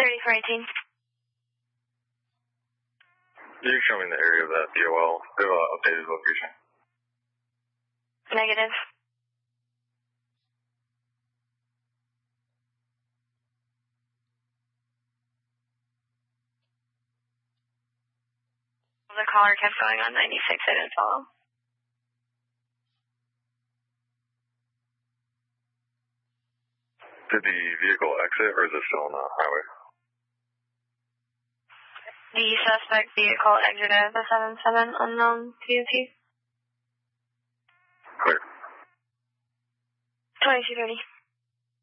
ready for 18. You show me the area of that BOL. They have an updated location. Negative. The caller kept going on 96. I didn't follow. Did the vehicle exit, or is it still on the highway? The suspect vehicle exited the 77 unknown DOT. Clear. 2230.